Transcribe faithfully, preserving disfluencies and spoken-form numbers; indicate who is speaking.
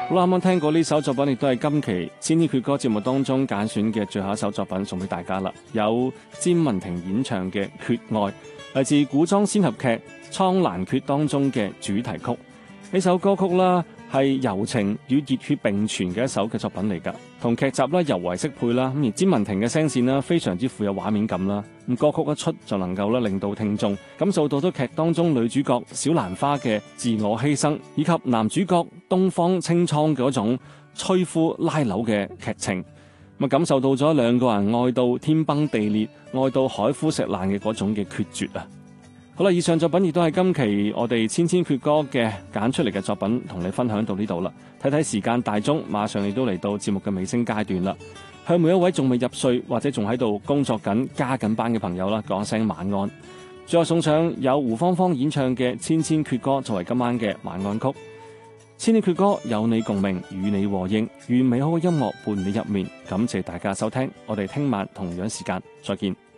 Speaker 1: 好啦，啱啱聽過呢首作品，亦都係今期《千千闕歌》節目當中揀選嘅最後一首作品，送俾大家啦。有詹雯婷演唱嘅《血愛》，嚟自古裝仙俠劇《蒼蘭訣》當中嘅主題曲。呢首歌曲啦，係柔情與熱血並存嘅一首嘅作品嚟㗎，同劇集啦尤為適配啦。咁而詹雯婷嘅聲線啦，非常之富有畫面感啦。咁歌曲一出就能夠咧令到聽眾感受到咗劇當中女主角小蘭花嘅自我犧牲，以及男主角東方青蒼嗰種摧枯拉朽嘅劇情。咁感受到咗兩個人愛到天崩地裂、愛到海枯石爛嘅嗰種嘅決絕啊！好啦，以上作品亦都係今期我哋千千闕歌嘅揀出嚟嘅作品，同你分享到呢度啦。睇睇時間大鐘，馬上亦都嚟到節目嘅尾聲階段啦。向每一位仲未入睡或者仲喺度工作緊、加緊班嘅朋友啦，講聲晚安。最後送上有胡芳芳演唱嘅《千千闕歌》作為今晚嘅晚安曲。千千闕歌有你共鳴，與你和應，願美好嘅音樂伴你入眠。感謝大家收聽，我哋聽晚同樣時間再見。